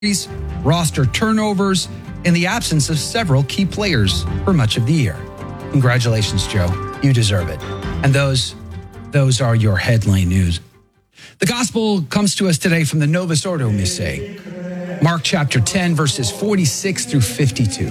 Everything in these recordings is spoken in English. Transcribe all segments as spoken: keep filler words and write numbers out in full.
roster turnovers, in the absence of several key players for much of the year. Congratulations, Joe. You deserve it. And those, those are your headline news. The gospel comes to us today from the Novus Ordo Missae, Mark chapter ten, verses forty-six through fifty-two.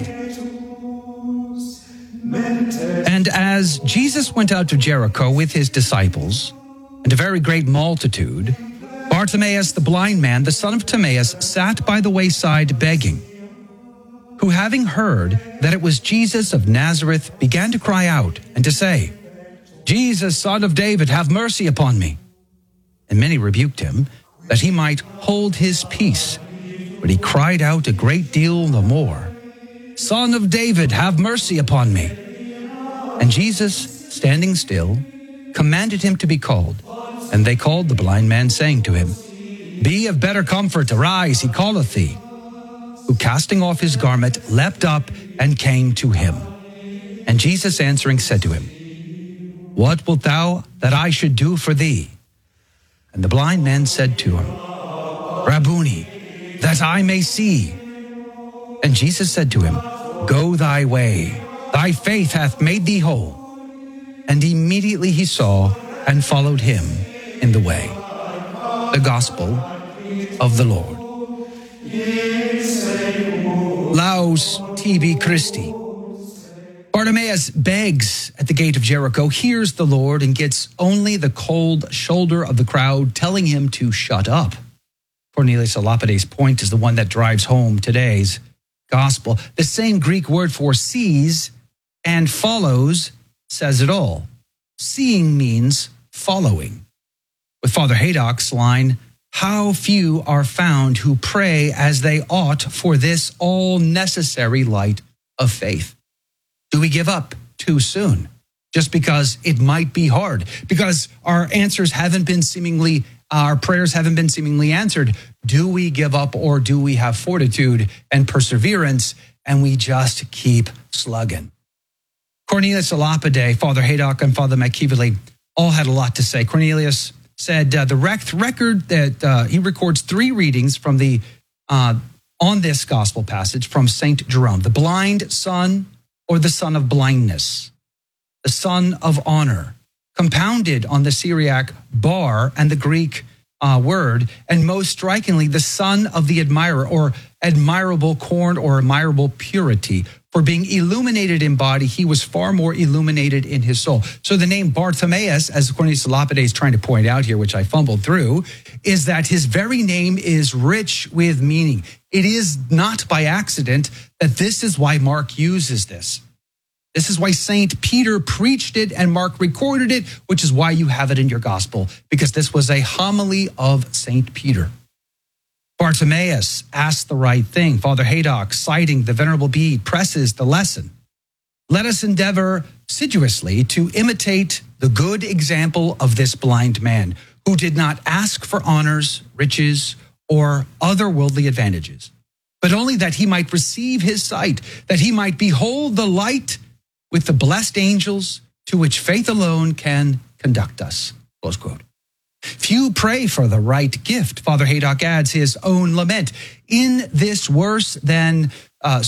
And as Jesus went out of Jericho with his disciples and a very great multitude, Bartimaeus, the blind man, the son of Timaeus, sat by the wayside begging, who, having heard that it was Jesus of Nazareth, began to cry out and to say, Jesus, Son of David, have mercy upon me. And many rebuked him, that he might hold his peace. But he cried out a great deal the more, Son of David, have mercy upon me. And Jesus, standing still, commanded him to be called. And they called the blind man, saying to him, Be of better comfort, arise, he calleth thee. Who, casting off his garment, leapt up and came to him. And Jesus answering said to him, What wilt thou that I should do for thee? And the blind man said to him, Rabboni, that I may see. And Jesus said to him, Go thy way, thy faith hath made thee whole. And immediately he saw and followed him in the way. The gospel of the Lord. Laus tibi Christi. Bartimaeus begs at the gate of Jericho, hears the Lord, and gets only the cold shoulder of the crowd telling him to shut up. Cornelius a Lapide's point is the one that drives home today's gospel. The same Greek word for sees and follows says it all. Seeing means following. With Father Haydock's line, how few are found who pray as they ought for this all necessary light of faith. Do we give up too soon just because it might be hard, because our answers haven't been seemingly, our prayers haven't been seemingly answered? Do we give up, or do we have fortitude and perseverance and we just keep slugging? Cornelius a Lapide, Father Haydock, and Father McKeevely all had a lot to say. Cornelius said uh, the rec- record that uh, he records three readings from the uh, on this gospel passage from Saint Jerome: the blind son, or the son of blindness, the son of honor, compounded on the Syriac bar and the Greek uh, word, and most strikingly, the son of the admirer, or admirable corn, or admirable purity. For being illuminated in body, he was far more illuminated in his soul. So the name Bartimaeus, as Cornelius Lapide is trying to point out here, which I fumbled through, is that his very name is rich with meaning. It is not by accident that this is why Mark uses this. This is why Saint Peter preached it and Mark recorded it, which is why you have it in your gospel, because this was a homily of Saint Peter. Bartimaeus asked the right thing. Father Haydock, citing the Venerable Bede, presses the lesson. Let us endeavor assiduously to imitate the good example of this blind man, who did not ask for honors, riches, or other worldly advantages, but only that he might receive his sight, that he might behold the light with the blessed angels to which faith alone can conduct us. Close quote. Few pray for the right gift. Father Haydock adds his own lament. In this worse than uh,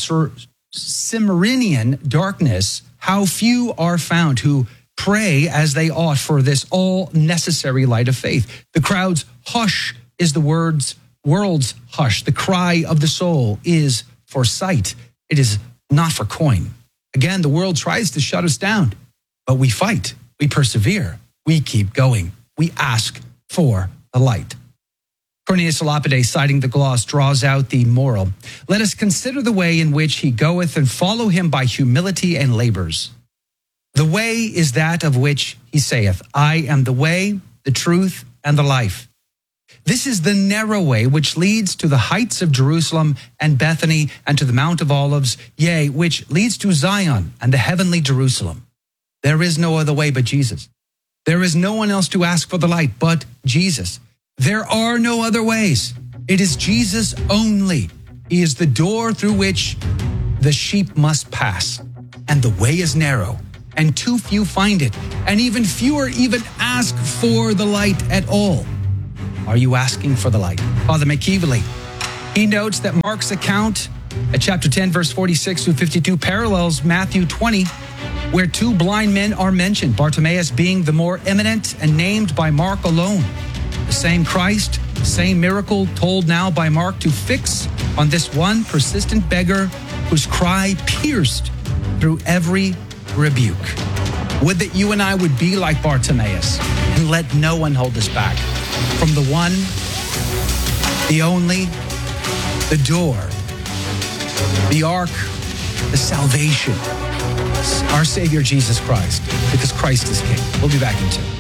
Cimmerian darkness, how few are found who pray as they ought for this all necessary light of faith. The crowd's hush is the words, world's hush. The cry of the soul is for sight. It is not for coin. Again, the world tries to shut us down, but we fight, we persevere, we keep going. We ask for the light. Cornelius a Lapide, citing the gloss, draws out the moral. Let us consider the way in which he goeth, and follow him by humility and labors. The way is that of which he saith, I am the way, the truth, and the life. This is the narrow way which leads to the heights of Jerusalem and Bethany, and to the Mount of Olives, yea, which leads to Zion and the heavenly Jerusalem. There is no other way but Jesus. There is no one else to ask for the light but Jesus. There are no other ways. It is Jesus only. He is the door through which the sheep must pass. And the way is narrow, and too few find it, and even fewer even ask for the light at all. Are you asking for the light? Father McKeevely, He notes that Mark's account at chapter ten, verse forty-six through fifty-two parallels Matthew twenty, where two blind men are mentioned, Bartimaeus being the more eminent and named by Mark alone. The same Christ, the same miracle told now by Mark to fix on this one persistent beggar whose cry pierced through every rebuke. Would that you and I would be like Bartimaeus and let no one hold us back from the one, the only, the door, the ark, the salvation, our Savior Jesus Christ, because Christ is King. We'll be back in two.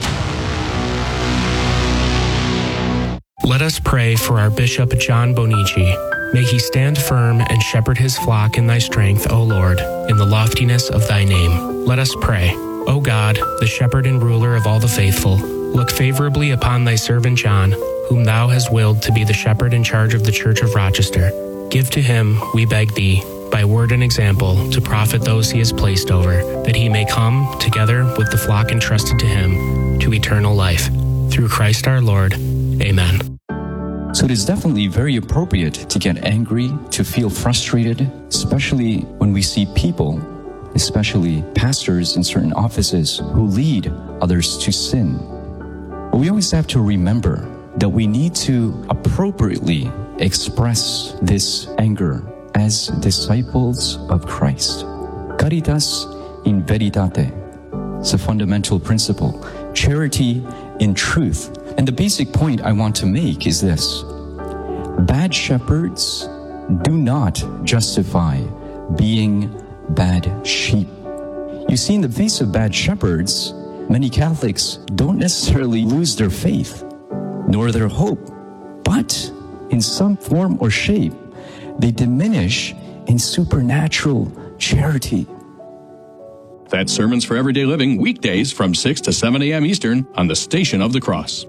Let us pray for our Bishop John Bonici. May he stand firm and shepherd his flock in thy strength, O Lord, in the loftiness of thy name. Let us pray. O God, the shepherd and ruler of all the faithful, look favorably upon thy servant John, whom thou hast willed to be the shepherd in charge of the Church of Rochester. Give to him, we beg thee, by word and example, to profit those he has placed over, that he may come, together with the flock entrusted to him, to eternal life. Through Christ our Lord. Amen. So it is definitely very appropriate to get angry, to feel frustrated, especially when we see people, especially pastors in certain offices, who lead others to sin. But we always have to remember that we need to appropriately express this anger as disciples of Christ. Caritas in veritate. It's a fundamental principle. Charity in truth. And the basic point I want to make is this. Bad shepherds do not justify being bad sheep. You see, in the face of bad shepherds, many Catholics don't necessarily lose their faith, nor their hope, but in some form or shape, they diminish in supernatural charity. That's Sermons for Everyday Living, weekdays from six to seven a.m. Eastern on the Station of the Cross.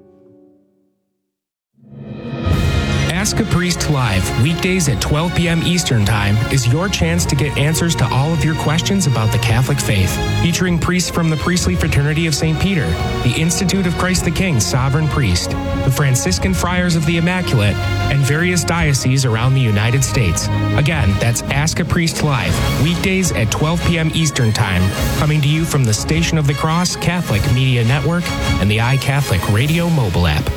Ask a Priest Live, weekdays at twelve p.m. Eastern Time, is your chance to get answers to all of your questions about the Catholic faith. Featuring priests from the Priestly Fraternity of Saint Peter, the Institute of Christ the King Sovereign Priest, the Franciscan Friars of the Immaculate, and various dioceses around the United States. Again, that's Ask a Priest Live, weekdays at twelve p.m. Eastern Time, coming to you from the Station of the Cross Catholic Media Network and the iCatholic Radio mobile app.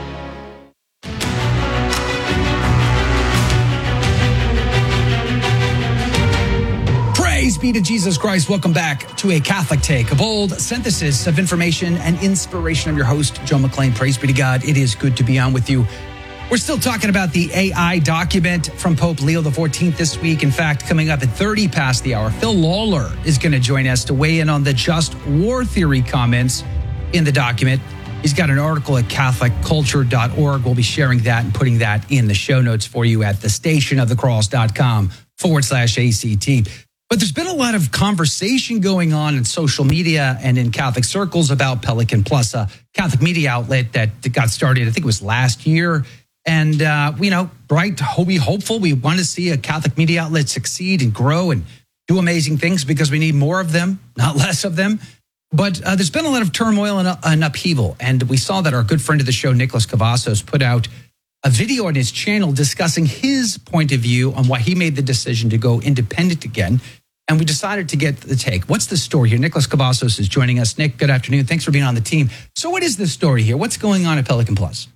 Praise be to Jesus Christ. Welcome back to A Catholic Take, a bold synthesis of information and inspiration. I'm your host, Joe McLean. Praise be to God. It is good to be on with you. We're still talking about the A I document from Pope Leo the fourteenth this week. In fact, coming up at thirty past the hour, Phil Lawler is going to join us to weigh in on the just war theory comments in the document. He's got an article at catholic culture dot org. We'll be sharing that and putting that in the show notes for you at thestationofthecross.com forward slash ACT. But there's been a lot of conversation going on in social media and in Catholic circles about Pelican Plus, a Catholic media outlet that got started, I think it was last year. And, uh, you know, bright, we hopeful. We want to see a Catholic media outlet succeed and grow and do amazing things because we need more of them, not less of them. But uh, there's been a lot of turmoil and, uh, and upheaval. And we saw that our good friend of the show, Nicholas Cavazos, put out a video on his channel discussing his point of view on why he made the decision to go independent again. And we decided to get the take. What's the story here? Nicholas Cavazos is joining us. Nick, good afternoon. Thanks for being on the team. So what is the story here? What's going on at Pelican Plus?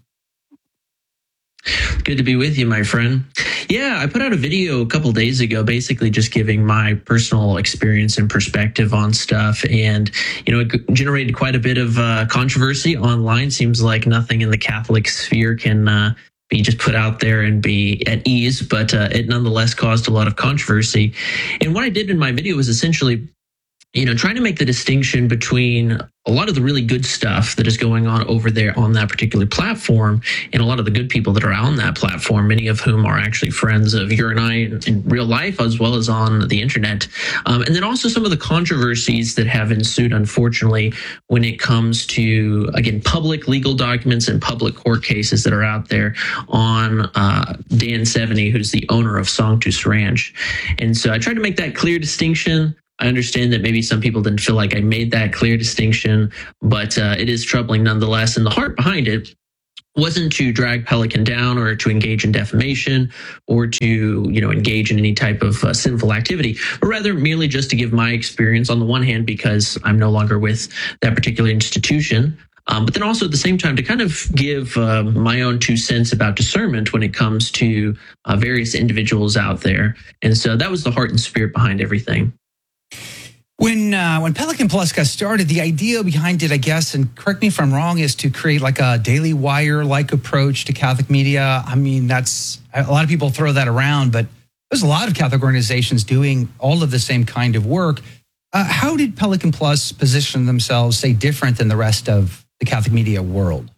Good to be with you, my friend. Yeah, I put out a video a couple days ago, basically just giving my personal experience and perspective on stuff. And, you know, it generated quite a bit of uh, controversy online. Seems like nothing in the Catholic sphere can uh, be just put out there and be at ease, but uh, it nonetheless caused a lot of controversy. And what I did in my video was essentially, you know, trying to make the distinction between a lot of the really good stuff that is going on over there on that particular platform and a lot of the good people that are on that platform, many of whom are actually friends of you and I in, in real life as well as on the internet. Um, and then also some of the controversies that have ensued, unfortunately, when it comes to, again, public legal documents and public court cases that are out there on uh, Dan Seveny, who's the owner of Sanctus Ranch. And so I tried to make that clear distinction. I understand that maybe some people didn't feel like I made that clear distinction, but uh, it is troubling nonetheless. And the heart behind it wasn't to drag Pelican down or to engage in defamation or to, you know, engage in any type of uh, sinful activity, but rather merely just to give my experience on the one hand, because I'm no longer with that particular institution. Um, but then also at the same time to kind of give uh, my own two cents about discernment when it comes to uh, various individuals out there. And so that was the heart and spirit behind everything. When uh, when Pelican Plus got started, the idea behind it, I guess, and correct me if I'm wrong, is to create like a Daily Wire-like approach to Catholic media. I mean, that's a lot of people throw that around, but there's a lot of Catholic organizations doing all of the same kind of work. Uh, how did Pelican Plus position themselves, say, different than the rest of the Catholic media world?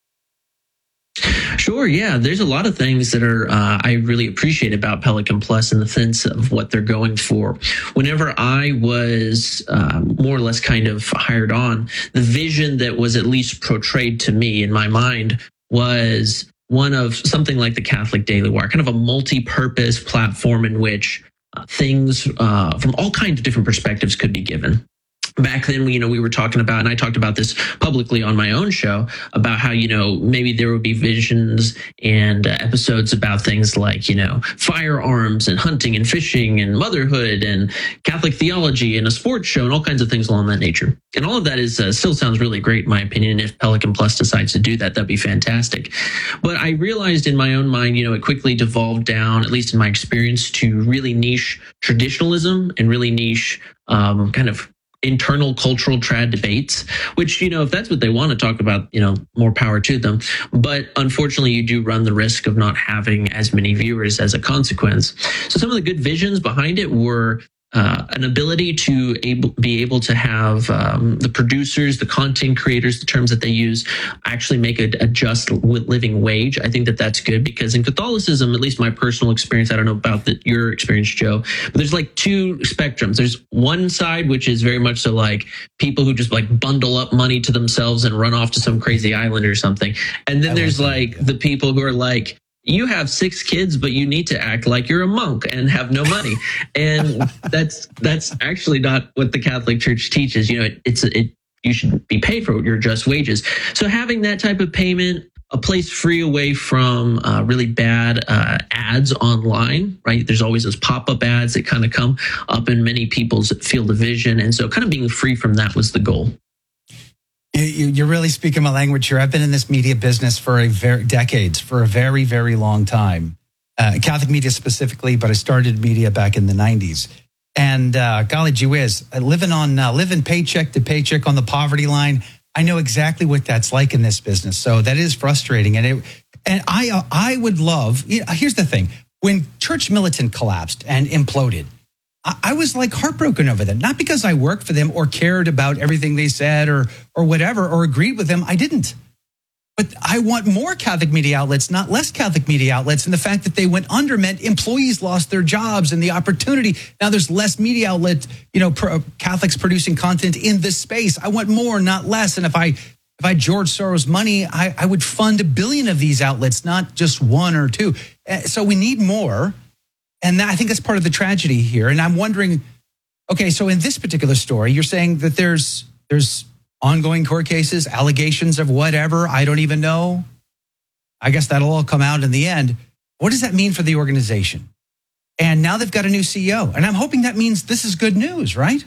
Sure, yeah. There's a lot of things that are uh, I really appreciate about Pelican Plus in the sense of what they're going for. Whenever I was um, more or less kind of hired on, the vision that was at least portrayed to me in my mind was one of something like the Catholic Daily Wire, kind of a multi-purpose platform in which uh, things uh, from all kinds of different perspectives could be given. Back then, you know, we were talking about, and I talked about this publicly on my own show, about how, you know, maybe there would be visions and uh, episodes about things like, you know, firearms and hunting and fishing and motherhood and Catholic theology and a sports show and all kinds of things along that nature. And all of that is uh, still sounds really great, in my opinion. If Pelican Plus decides to do that, that'd be fantastic. But I realized in my own mind, you know, it quickly devolved down, at least in my experience, to really niche traditionalism and really niche um, kind of internal cultural trad debates, which, you know, if that's what they want to talk about, you know, more power to them. But unfortunately, you do run the risk of not having as many viewers as a consequence. So some of the good visions behind it were uh, an ability to able, be able to have um, the producers, the content creators, the terms that they use, actually make a, a just living wage. I think that that's good because in Catholicism, at least my personal experience, I don't know about the, your experience, Joe, but there's like two spectrums. There's one side, which is very much so like people who just like bundle up money to themselves and run off to some crazy island or something. And then I there's like, like the people who are like, you have six kids, but you need to act like you're a monk and have no money. And that's that's actually not what the Catholic Church teaches. You know, it, it's it you should be paid for your just wages. So having that type of payment, a place free away from uh, really bad uh, ads online, right? There's always those pop-up ads that kind of come up in many people's field of vision. And so kind of being free from that was the goal. You're really speaking my language here. I've been in this media business for a very decades, for a very, very long time. Uh, Catholic media specifically, but I started media back in the nineties. And uh, golly gee whiz, living on uh, living paycheck to paycheck on the poverty line, I know exactly what that's like in this business. So that is frustrating. And it, and I uh, I would love. You know, here's the thing: when Church Militant collapsed and imploded, I was like heartbroken over them, not because I worked for them or cared about everything they said or or whatever, or agreed with them. I didn't. But I want more Catholic media outlets, not less Catholic media outlets. And the fact that they went under meant employees lost their jobs and the opportunity. Now there's less media outlets, you know, pro, Catholics producing content in this space. I want more, not less. And if I if I George Soros money, I, I would fund a billion of these outlets, not just one or two. So we need more. And I think that's part of the tragedy here. And I'm wondering, okay, so in this particular story, you're saying that there's there's ongoing court cases, allegations of whatever, I don't even know. I guess that'll all come out in the end. What does that mean for the organization? And now they've got a new C E O. And I'm hoping that means this is good news, right?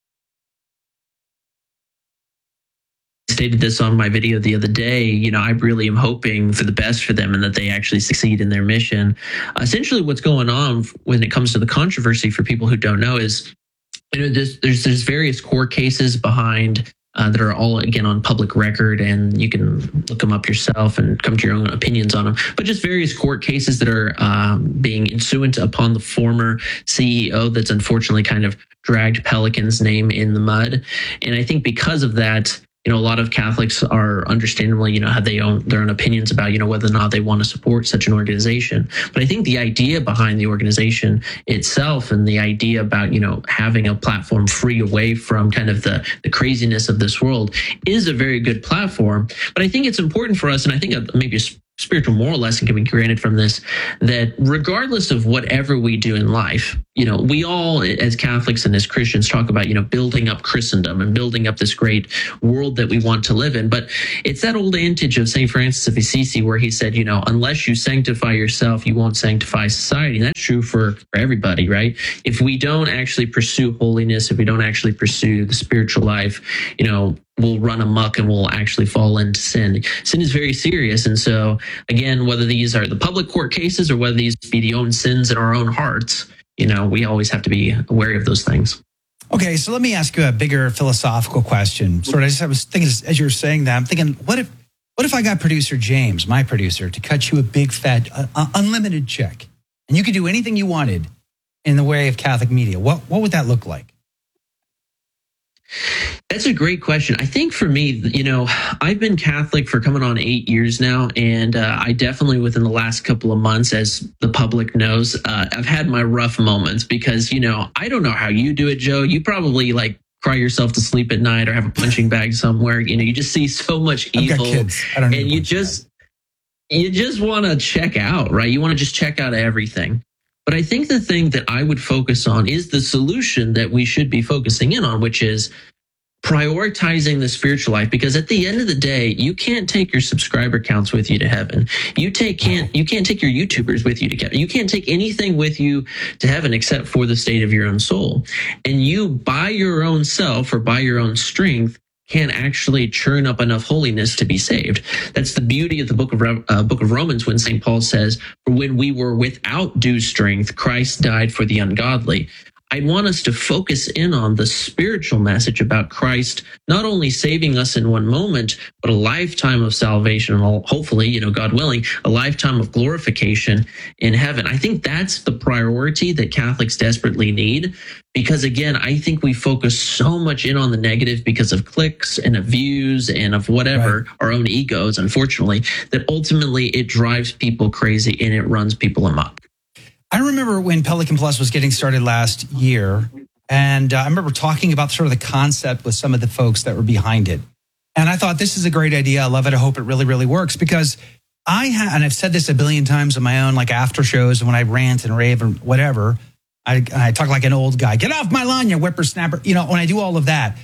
Stated this on my video the other day. You know, I really am hoping for the best for them and that they actually succeed in their mission. Uh, essentially, what's going on when it comes to the controversy, for people who don't know, is, you know, there's there's, there's various court cases behind uh, that are all, again, on public record, and you can look them up yourself and come to your own opinions on them. But just various court cases that are um, being ensuant upon the former C E O that's unfortunately kind of dragged Pelican's name in the mud. And I think because of that, you know, a lot of Catholics are understandably, you know, have their own their own opinions about, you know, whether or not they want to support such an organization. But I think the idea behind the organization itself and the idea about, you know, having a platform free away from kind of the, the craziness of this world is a very good platform. But I think it's important for us, and I think maybe spiritual moral lesson can be granted from this, that regardless of whatever we do in life, you know, we all as Catholics and as Christians talk about, you know, building up Christendom and building up this great world that we want to live in. But it's that old adage of Saint Francis of Assisi where he said, you know, unless you sanctify yourself, you won't sanctify society. And that's true for, for everybody, right? If we don't actually pursue holiness, if we don't actually pursue the spiritual life, you know, we'll run amok and we'll actually fall into sin. Sin is very serious. And so, again, whether these are the public court cases or whether these be the own sins in our own hearts, you know, we always have to be wary of those things. Okay, so let me ask you a bigger philosophical question. Sort of, I just I was thinking as you were saying that, I'm thinking, what if, what if I got producer James, my producer, to cut you a big fat, uh, unlimited check, and you could do anything you wanted in the way of Catholic media? What what would that look like? That's a great question. I think for me, you know, I've been Catholic for coming on eight years now. And uh, I definitely, within the last couple of months, as the public knows, uh, I've had my rough moments because, you know, I don't know how you do it, Joe. You probably like cry yourself to sleep at night or have a punching bag somewhere. You know, you just see so much evil. I've got kids. I don't need and you just, you just want to check out, right? You want to just check out everything. But I think the thing that I would focus on is the solution that we should be focusing in on, which is prioritizing the spiritual life. Because at the end of the day, you can't take your subscriber counts with you to heaven. You take can't you can't take your YouTubers with you to heaven. You can't take anything with you to heaven except for the state of your own soul. And you, by your own self or by your own strength, can actually churn up enough holiness to be saved. That's the beauty of the book of uh, book of Romans when Saint Paul says, "For when we were without due strength, Christ died for the ungodly." I want us to focus in on the spiritual message about Christ, not only saving us in one moment, but a lifetime of salvation, and hopefully, you know, God willing, a lifetime of glorification in heaven. I think that's the priority that Catholics desperately need. Because again, I think we focus so much in on the negative because of clicks and of views and of whatever, right, our own egos, unfortunately, that ultimately it drives people crazy and it runs people amok. I remember when Pelican Plus was getting started last year, and uh, I remember talking about sort of the concept with some of the folks that were behind it. And I thought, this is a great idea. I love it. I hope it really, really works, because I ha- and I've said this a billion times on my own, like after shows and when I rant and rave and whatever, I, I talk like an old guy. Get off my lawn, you whippersnapper. You know, when I do all of that,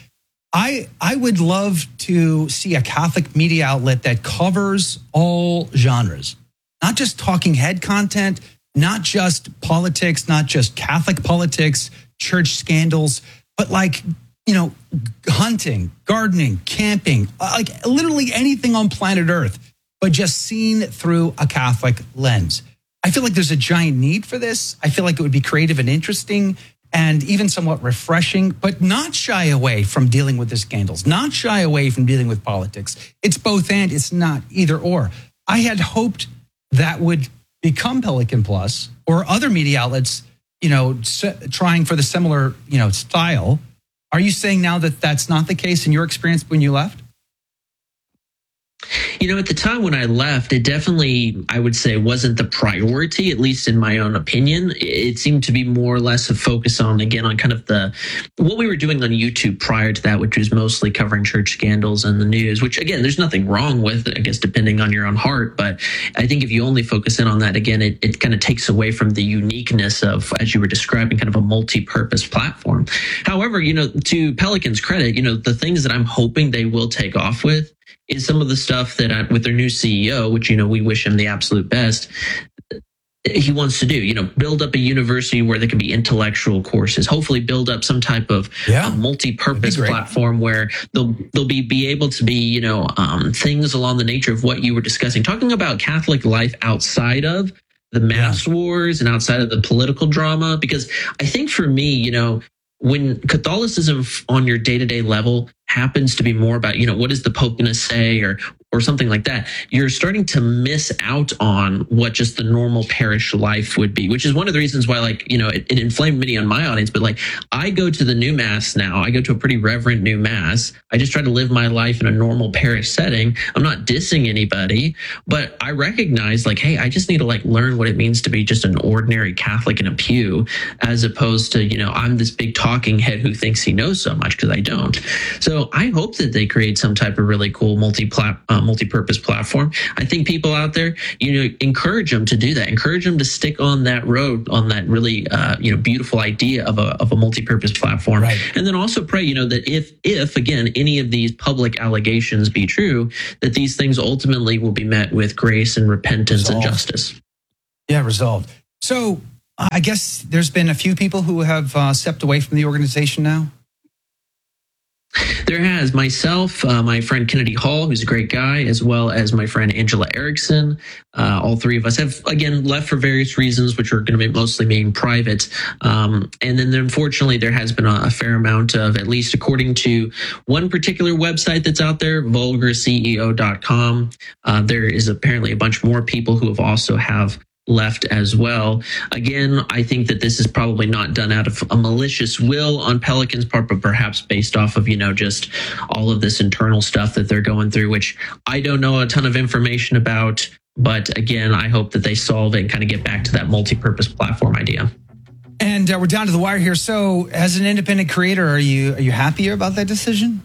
I I would love to see a Catholic media outlet that covers all genres, not just talking head content, not just politics, not just Catholic politics, church scandals, but like, you know, hunting, gardening, camping, like literally anything on planet Earth, but just seen through a Catholic lens. I feel like there's a giant need for this. I feel like it would be creative and interesting and even somewhat refreshing, but not shy away from dealing with the scandals, not shy away from dealing with politics. It's both and, it's not either or. I had hoped that would become Pelican Plus or other media outlets, you know, trying for the similar, you know, style. Are you saying now that that's not the case in your experience when you left? You know, at the time when I left, it definitely, I would say, wasn't the priority, at least in my own opinion. It seemed to be more or less a focus on, again, on kind of the, what we were doing on YouTube prior to that, which was mostly covering church scandals and the news, which, again, there's nothing wrong with, I guess, depending on your own heart. But I think if you only focus in on that, again, it, it kind of takes away from the uniqueness of, as you were describing, kind of a multi-purpose platform. However, you know, to Pelican's credit, you know, the things that I'm hoping they will take off with is some of the stuff that I, with their new C E O, which, you know, we wish him the absolute best, he wants to do, you know, build up a university where there can be intellectual courses, hopefully build up some type of yeah, uh, multi-purpose platform where they'll, they'll be, be able to be, you know, um, things along the nature of what you were discussing, talking about Catholic life outside of the mass yeah. wars and outside of the political drama. Because I think for me, you know, when Catholicism on your day-to-day level happens to be more about, you know, what is the Pope going to say or or something like that, you're starting to miss out on what just the normal parish life would be, which is one of the reasons why, like, you know, it, it inflamed many on my audience. But like, I go to the new mass now. I go to a pretty reverent new mass. I just try to live my life in a normal parish setting. I'm not dissing anybody, but I recognize, like, hey, I just need to like learn what it means to be just an ordinary Catholic in a pew, as opposed to, you know, I'm this big talking head who thinks he knows so much, because I don't. So I hope that they create some type of really cool multi-plat, uh, uh, multi-purpose platform. I think people out there, you know, encourage them to do that. Encourage them to stick on that road, on that really, uh, you know, beautiful idea of a of a multi-purpose platform. Right. And then also pray, you know, that if if again any of these public allegations be true, that these things ultimately will be met with grace and repentance Resolved. and justice. Yeah, resolved. So uh, I guess there's been a few people who have uh, stepped away from the organization now. There has myself, uh, my friend Kennedy Hall, who's a great guy, as well as my friend Angela Erickson. Uh, all three of us have, again, left for various reasons, which are going to be mostly being private. Um, and then, unfortunately, there has been a, a fair amount of, at least according to one particular website that's out there, vulgar C E O dot com. Uh, there is apparently a bunch more people who have also have left as well. Again, I think that this is probably not done out of a malicious will on Pelican's part, but perhaps based off of, you know, just all of this internal stuff that they're going through, which I don't know a ton of information about. But again, I hope that they solve it and kind of get back to that multi-purpose platform idea. And uh, we're down to the wire here. So as an independent creator, are you are you happier about that decision?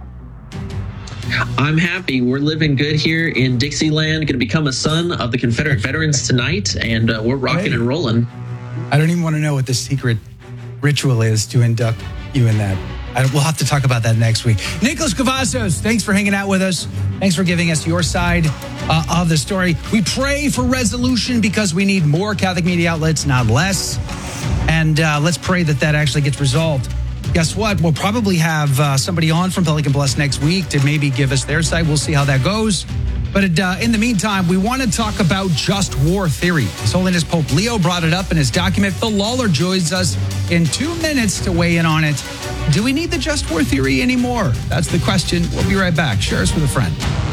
I'm happy. We're living good here in Dixieland. Going to become a son of the Confederate veterans tonight, and uh, we're rocking Hey. and rolling. I don't even want to know what the secret ritual is to induct you in that. I, we'll have to talk about that next week. Nicholas Cavazos, thanks for hanging out with us. Thanks for giving us your side uh, of the story. We pray for resolution because we need more Catholic media outlets, not less. And uh, let's pray that that actually gets resolved. Guess what? We'll probably have uh, somebody on from Pelican Plus next week to maybe give us their side. We'll see how that goes. But it, uh, in the meantime, we want to talk about just war theory. His Holiness Pope Leo brought it up in his document. Phil Lawler joins us in two minutes to weigh in on it. Do we need the just war theory anymore? That's the question. We'll be right back. Share us with a friend.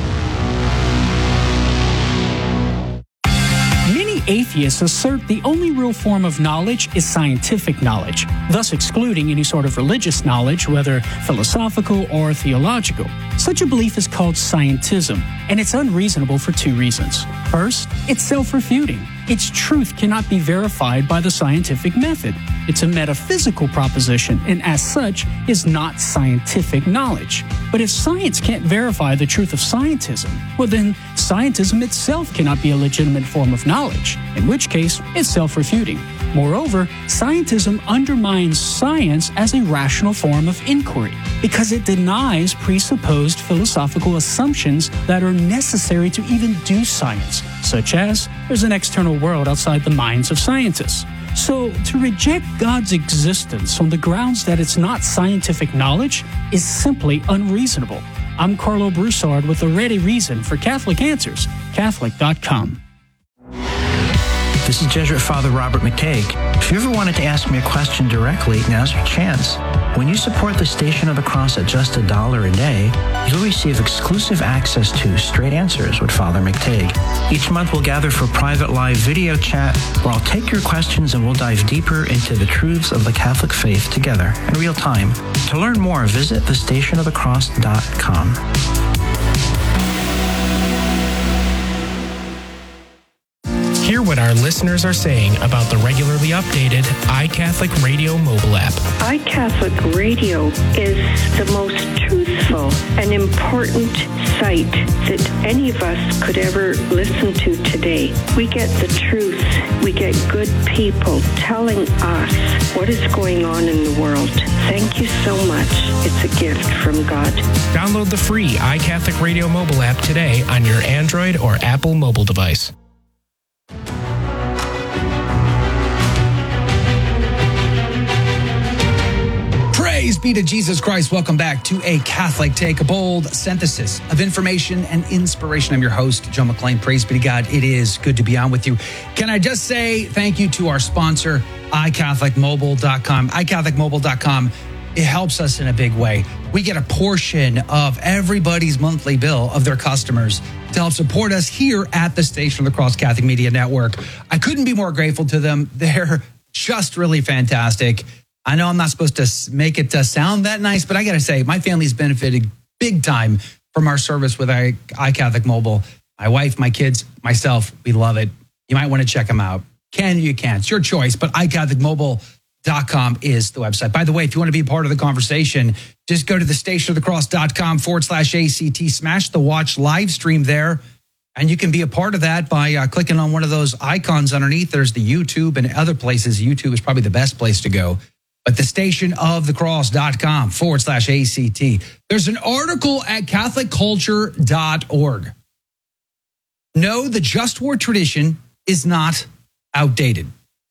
Atheists assert the only real form of knowledge is scientific knowledge, thus excluding any sort of religious knowledge, whether philosophical or theological. Such a belief is called scientism, and it's unreasonable for two reasons. First, it's self-refuting. Its truth cannot be verified by the scientific method. It's a metaphysical proposition, and as such, is not scientific knowledge. But if science can't verify the truth of scientism, well then, scientism itself cannot be a legitimate form of knowledge, in which case, it's self-refuting. Moreover, scientism undermines science as a rational form of inquiry because it denies presupposed philosophical assumptions that are necessary to even do science, such as there's an external world outside the minds of scientists. So, to reject God's existence on the grounds that it's not scientific knowledge is simply unreasonable. I'm Carlo Broussard with a ready reason for Catholic Answers, Catholic dot com. This is Jesuit Father Robert McTague. If you ever wanted to ask me a question directly, now's your chance. When you support the Station of the Cross at just a dollar a day, you'll receive exclusive access to Straight Answers with Father McTague. Each month we'll gather for private live video chat where I'll take your questions and we'll dive deeper into the truths of the Catholic faith together in real time. To learn more, visit the station of the cross dot com. Hear what our listeners are saying about the regularly updated iCatholic Radio mobile app. iCatholic Radio is the most truthful and important site that any of us could ever listen to today. We get the truth. We get good people telling us what is going on in the world. Thank you so much. It's a gift from God. Download the free iCatholic Radio mobile app today on your Android or Apple mobile device. Praise be to Jesus Christ. Welcome back to A Catholic Take, a bold synthesis of information and inspiration. I'm your host, John McClain. Praise be to God. It is good to be on with you. Can I just say thank you to our sponsor, i catholic mobile dot com. i catholic mobile dot com. It helps us in a big way. We get a portion of everybody's monthly bill of their customers to help support us here at the Station of the Cross Catholic Media Network. I couldn't be more grateful to them. They're just really fantastic. I know I'm not supposed to make it uh, sound that nice, but I got to say, my family's benefited big time from our service with iCatholic Mobile. My wife, my kids, myself, we love it. You might want to check them out. Can you can't. It's your choice, but i catholic mobile dot com is the website. By the way, if you want to be a part of the conversation, just go to the station of the cross dot com forward slash ACT, smash the watch live stream there, and you can be a part of that by uh, clicking on one of those icons underneath. There's the YouTube and other places. YouTube is probably the best place to go. But the station of the cross dot com forward slash ACT. There's an article at Catholic culture dot org. No, the just war tradition is not outdated.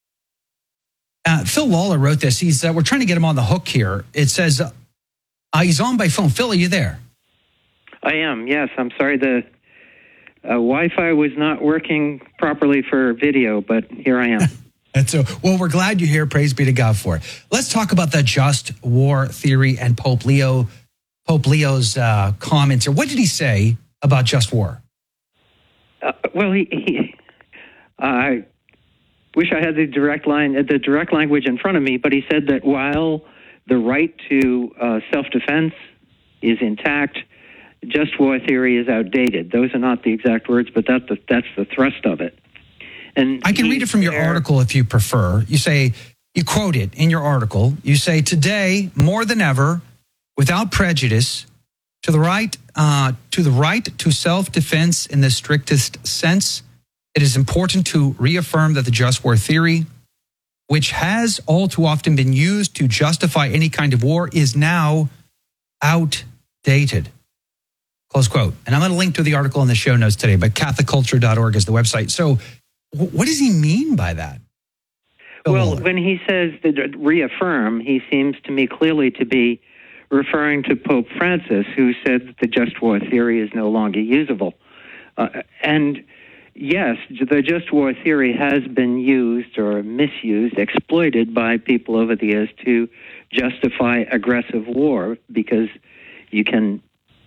Uh, Phil Lawler wrote this. He's uh, we're trying to get him on the hook here. It says uh, he's on by phone. Phil, are you there? I am. Yes, I'm sorry. The uh, Wi-Fi was not working properly for video, but here I am. And so, well, we're glad you're here. Praise be to God for it. Let's talk about the just war theory and Pope Leo, Pope Leo's uh, comments. Or what did he say about just war? Uh, well, he, he I wish I had the direct line, the direct language in front of me, but he said that while the right to uh, self-defense is intact, just war theory is outdated. Those are not the exact words, but that's the, that's the thrust of it. And I can read it from your article if you prefer. You say, you quote it in your article. You say, today, more than ever, without prejudice, to the right, uh, to the right to self-defense in the strictest sense, it is important to reaffirm that the just war theory, which has all too often been used to justify any kind of war, is now outdated. Close quote. And I'm going to link to the article in the show notes today, but Catholic culture dot org is the website. So what does he mean by that? Bill well, Mueller. When he says that reaffirm, he seems to me clearly to be referring to Pope Francis, who said that the just war theory is no longer usable. Uh, and yes, the just war theory has been used or misused, exploited by people over the years to justify aggressive war, because you can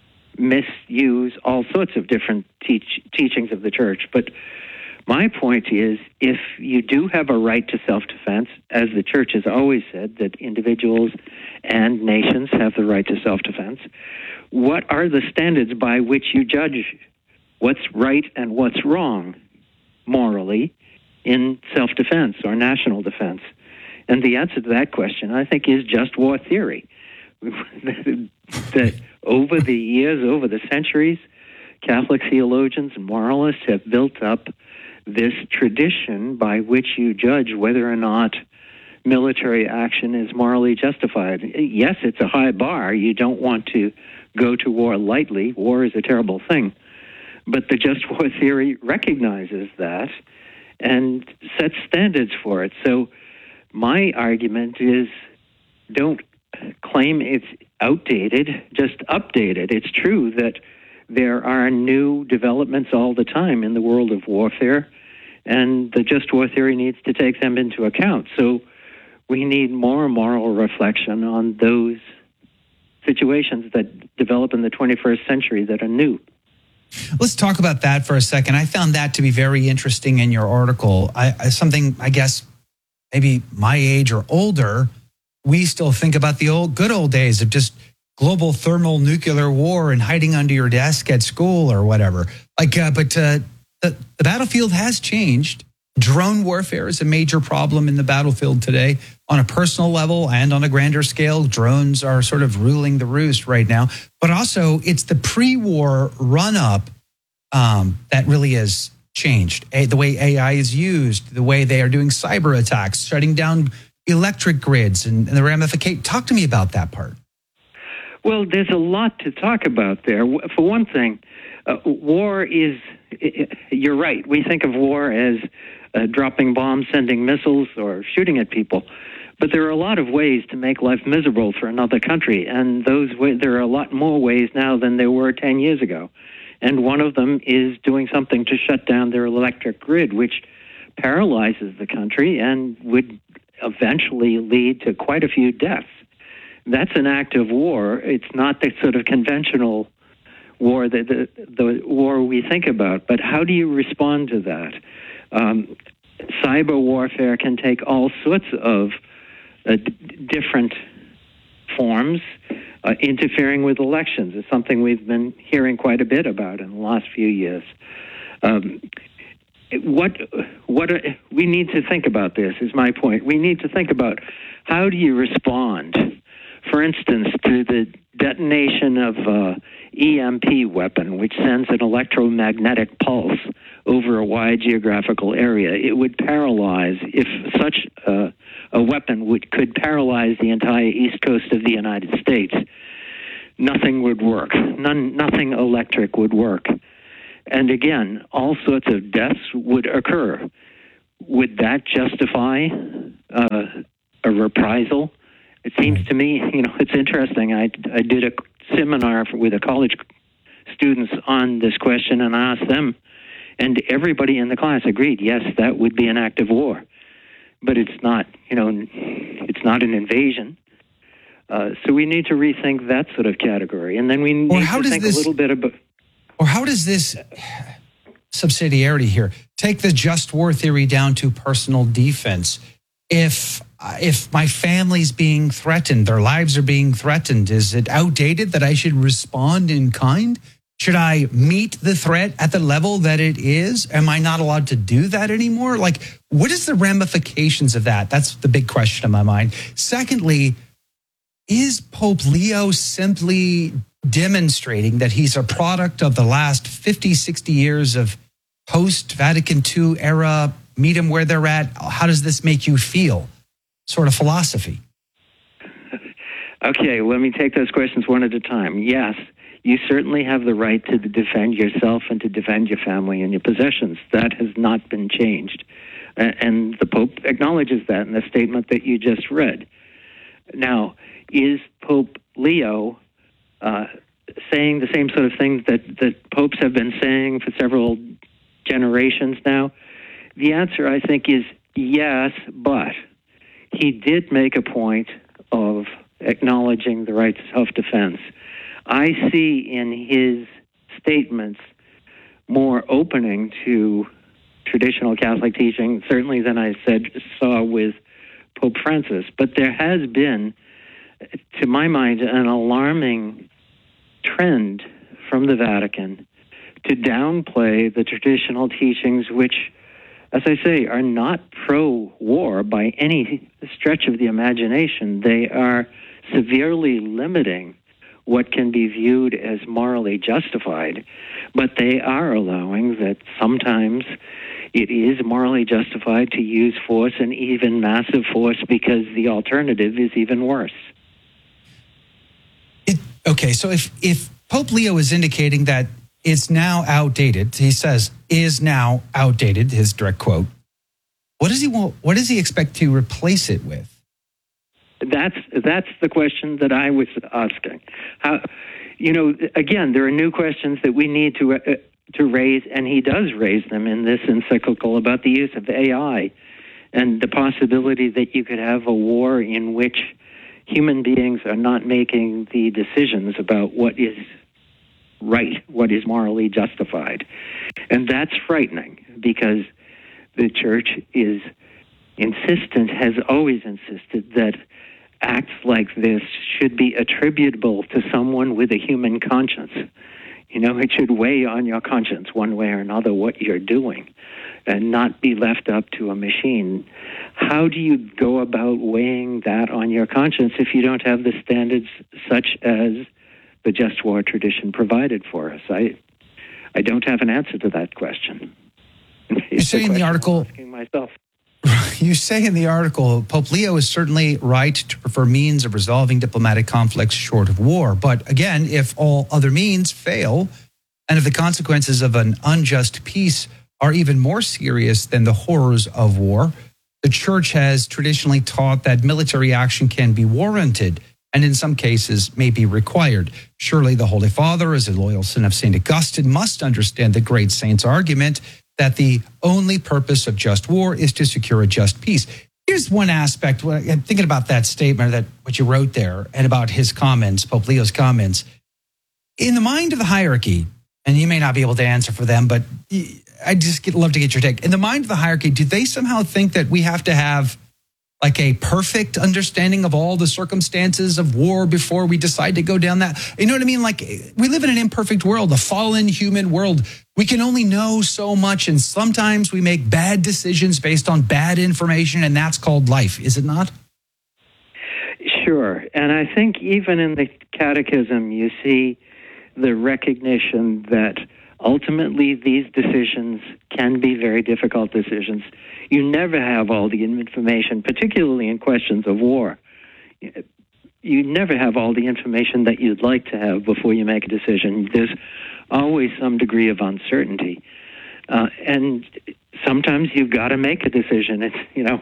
misuse all sorts of different teach, teachings of the church. But my point is, if you do have a right to self-defense, as the church has always said, that individuals and nations have the right to self-defense, what are the standards by which you judge what's right and what's wrong morally in self-defense or national defense? And the answer to that question, I think, is just war theory. That over the years, over the centuries, Catholic theologians and moralists have built up this tradition by which you judge whether or not military action is morally justified. Yes, it's a high bar. You don't want to go to war lightly. War is a terrible thing. But the just war theory recognizes that and sets standards for it. So my argument is, don't claim it's outdated, just update it. It's true that there are new developments all the time in the world of warfare, and the just war theory needs to take them into account. So we need more moral reflection on those situations that develop in the twenty-first century that are new. Let's talk about that for a second. I found that to be very interesting in your article. I, I, something, I guess, maybe my age or older, we still think about the old good old days of just global thermal nuclear war and hiding under your desk at school or whatever. Like, uh, but uh, the, the battlefield has changed. Drone warfare is a major problem in the battlefield today on a personal level and on a grander scale. Drones are sort of ruling the roost right now. But also, it's the pre-war run-up um, that really has changed. A, the way A I is used, the way they are doing cyber attacks, shutting down electric grids and, and the ramifications. Talk to me about that part. Well, there's a lot to talk about there. For one thing, uh, war is, you're right, we think of war as uh, dropping bombs, sending missiles, or shooting at people. But there are a lot of ways to make life miserable for another country, and those way, there are a lot more ways now than there were ten years ago. And one of them is doing something to shut down their electric grid, which paralyzes the country and would eventually lead to quite a few deaths. That's an act of war. It's not the sort of conventional war, that the, the war we think about. But how do you respond to that? Um, cyber warfare can take all sorts of uh, d- different forms. Uh, interfering with elections is something we've been hearing quite a bit about in the last few years. Um, what what are, we need to think about this is my point. We need to think about how do you respond, for instance, to the detonation of a E M P weapon, which sends an electromagnetic pulse over a wide geographical area. It would paralyze, if such a, a weapon would could paralyze the entire east coast of the United States. Nothing would work. None, nothing electric would work. And again, all sorts of deaths would occur. Would that justify uh, a reprisal? It seems to me, you know, it's interesting. I, I did a seminar with a college students on this question, and I asked them, and everybody in the class agreed, yes, that would be an act of war. But it's not, you know, it's not an invasion. Uh, so we need to rethink that sort of category. And then we need to think this, a little bit about... Or how does this subsidiarity here take the just war theory down to personal defense? If if my family's being threatened, their lives are being threatened, is it outdated that I should respond in kind? Should I meet the threat at the level that it is? Am I not allowed to do that anymore? Like, what is the ramifications of that? That's the big question in my mind. Secondly, is Pope Leo simply demonstrating that he's a product of the last fifty, sixty years of post-Vatican Two era, meet them where they're at? How does this make you feel? Sort of philosophy. Okay, let me take those questions one at a time. Yes, you certainly have the right to defend yourself and to defend your family and your possessions. That has not been changed. And the Pope acknowledges that in the statement that you just read. Now, is Pope Leo uh, saying the same sort of things that, that popes have been saying for several generations now? The answer, I think, is yes, but he did make a point of acknowledging the right to self-defense. I see in his statements more opening to traditional Catholic teaching, certainly than I said saw with Pope Francis. But there has been, to my mind, an alarming trend from the Vatican to downplay the traditional teachings, which, as I say, are not pro-war by any stretch of the imagination. They are severely limiting what can be viewed as morally justified, but they are allowing that sometimes it is morally justified to use force, and even massive force, because the alternative is even worse. It, okay, so if, if Pope Leo is indicating that it's now outdated, he says, is now outdated, his direct quote, what does he want, what does he expect to replace it with? That's that's the question that I was asking. How, you know, again, there are new questions that we need to uh, to raise, and he does raise them in this encyclical about the use of A I and the possibility that you could have a war in which human beings are not making the decisions about what is right, what is morally justified. And that's frightening, because the Church is insistent, has always insisted, that acts like this should be attributable to someone with a human conscience. You know, it should weigh on your conscience one way or another what you're doing, and not be left up to a machine. How do you go about weighing that on your conscience if you don't have the standards such as the just war tradition provided for us? I I don't have an answer to that question. You say in the article, asking myself. You say in the article, Pope Leo is certainly right to prefer means of resolving diplomatic conflicts short of war. But again, if all other means fail, and if the consequences of an unjust peace are even more serious than the horrors of war, the Church has traditionally taught that military action can be warranted and in some cases may be required. Surely the Holy Father, as a loyal son of Saint Augustine, must understand the great saint's argument that the only purpose of just war is to secure a just peace. Here's one aspect, I'm thinking about that statement, that what you wrote there, and about his comments, Pope Leo's comments. In the mind of the hierarchy, and you may not be able to answer for them, but I just get, love to get your take. In the mind of the hierarchy, do they somehow think that we have to have like a perfect understanding of all the circumstances of war before we decide to go down that? You know what I mean? Like, we live in an imperfect world, a fallen human world. we can only know so much, and sometimes we make bad decisions based on bad information, and that's called life, is it not? Sure. And I think even in the Catechism, you see the recognition that ultimately these decisions can be very difficult decisions. You never have all the information, particularly in questions of war. You never have all the information that you'd like to have before you make a decision. There's always some degree of uncertainty. Uh, and sometimes you've got to make a decision. It's, you know,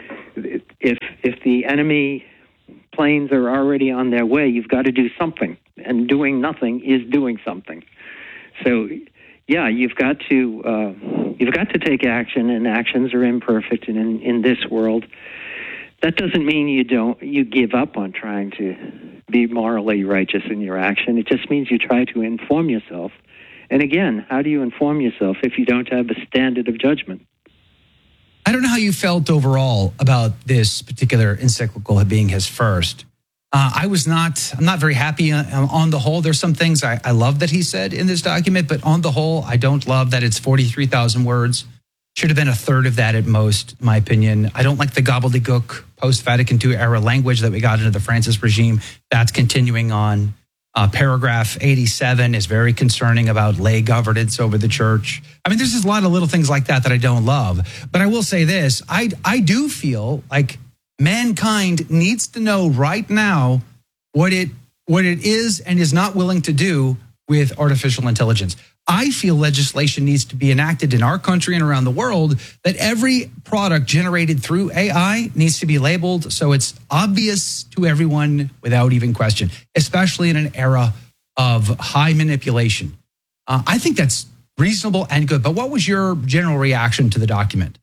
if if the enemy planes are already on their way, you've got to do something. And doing nothing is doing something. So, yeah, you've got to uh, you've got to take action, and actions are imperfect in, in this world. That doesn't mean you don't you give up on trying to be morally righteous in your action. It just means you try to inform yourself. And again, how do you inform yourself if you don't have a standard of judgment? I don't know how you felt overall about this particular encyclical being his first. Uh, I was not, I'm not very happy on, on the whole. There's some things I, I love that he said in this document, but on the whole, I don't love that it's forty-three thousand words. Should have been a third of that at most, in my opinion. I don't like the gobbledygook post-Vatican two era language that we got into the Francis regime. That's continuing on. Uh, paragraph eighty-seven is very concerning about lay governance over the church. I mean, there's just a lot of little things like that that I don't love. But I will say this, I, I do feel like mankind needs to know right now what it what it is and is not willing to do with artificial intelligence. I feel legislation needs to be enacted in our country and around the world that every product generated through A I needs to be labeled so it's obvious to everyone without even question, especially in an era of high manipulation. Uh, I think that's reasonable and good. But what was your general reaction to the document?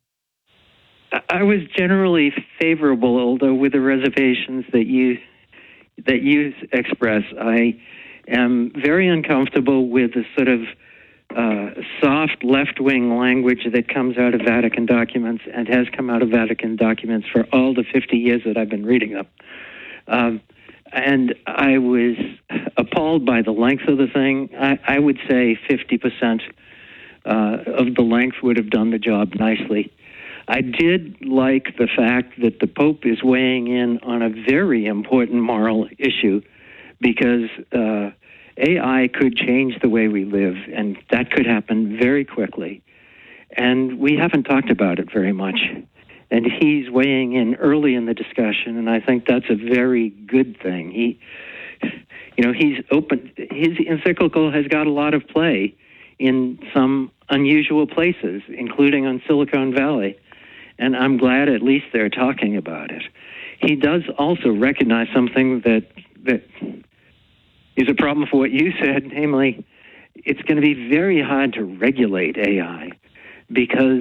I was generally favorable, although with the reservations that you that you express. I am very uncomfortable with the sort of uh, soft left-wing language that comes out of Vatican documents and has come out of Vatican documents for all the fifty years that I've been reading them. Um, and I was appalled by the length of the thing. I, I would say fifty percent uh, of the length would have done the job nicely. I did like the fact that the Pope is weighing in on a very important moral issue because uh, A I could change the way we live, and that could happen very quickly. And we haven't talked about it very much. And he's weighing in early in the discussion, and I think that's a very good thing. He, you know, he's open. His encyclical has got a lot of play in some unusual places, including on Silicon Valley. And I'm glad at least they're talking about it. He does also recognize something that that is a problem for what you said, namely, it's going to be very hard to regulate A I because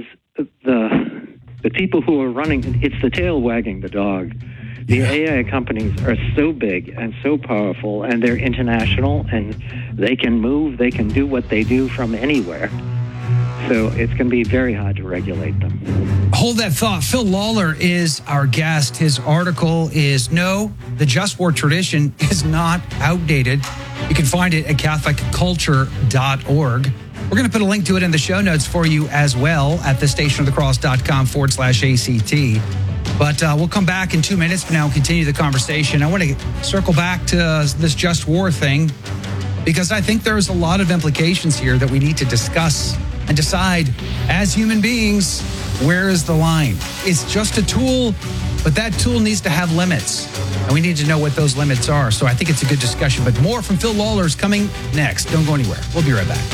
the the people who are running, it's the tail wagging the dog. The A I companies are so big and so powerful, and they're international, and they can move, they can do what they do from anywhere. So it's going to be very hard to regulate them. Hold that thought. Phil Lawler is our guest. His article is No, the Just War Tradition is Not Outdated. You can find it at catholic culture dot org. We're going to put a link to it in the show notes for you as well at thestationofthecross.com forward slash ACT. But uh, we'll come back in two minutes from now and continue the conversation. I want to circle back to uh, this just war thing because I think there's a lot of implications here that we need to discuss and decide as human beings, where is the line? It's just a tool, but that tool needs to have limits. And we need to know what those limits are. So I think it's a good discussion. But more from Phil Lawler is coming next. Don't go anywhere. We'll be right back.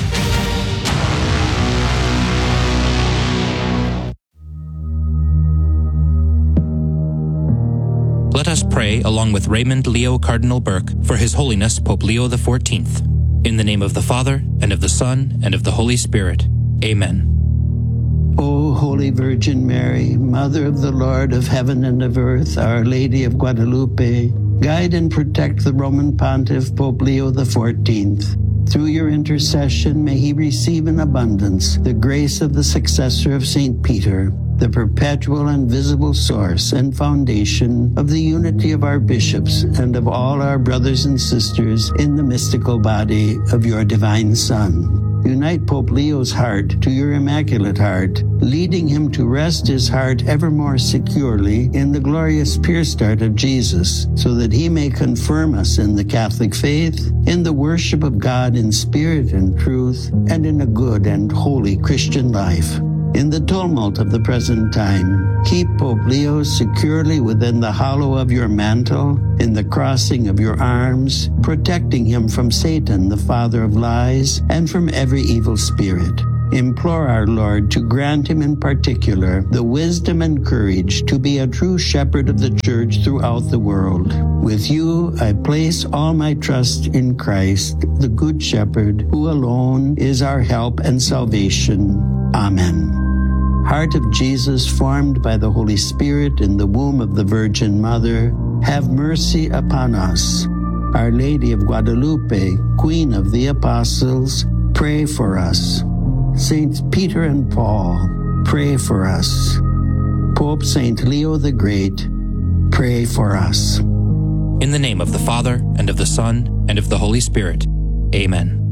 Let us pray along with Raymond Leo Cardinal Burke for His Holiness Pope Leo the fourteenth. In the name of the Father, and of the Son, and of the Holy Spirit. Amen. O Holy Virgin Mary, Mother of the Lord of heaven and of earth, Our Lady of Guadalupe, guide and protect the Roman Pontiff Pope Leo the fourteenth. Through your intercession, may he receive in abundance the grace of the successor of Saint Peter, the perpetual and visible source and foundation of the unity of our bishops and of all our brothers and sisters in the mystical body of your divine Son. Unite Pope Leo's heart to your Immaculate Heart, leading him to rest his heart ever more securely in the glorious pure start of Jesus, so that he may confirm us in the Catholic faith, in the worship of God in spirit and truth, and in a good and holy Christian life. In the tumult of the present time, keep Pope Leo securely within the hollow of your mantle, in the crossing of your arms, protecting him from Satan, the father of lies, and from every evil spirit. Implore our Lord to grant him in particular the wisdom and courage to be a true shepherd of the Church throughout the world. With you, I place all my trust in Christ, the Good Shepherd, who alone is our help and salvation. Amen. Heart of Jesus, formed by the Holy Spirit in the womb of the Virgin Mother, have mercy upon us. Our Lady of Guadalupe, Queen of the Apostles, pray for us. Saints Peter and Paul, pray for us. Pope Saint Leo the Great, pray for us. In the name of the Father, and of the Son, and of the Holy Spirit. Amen.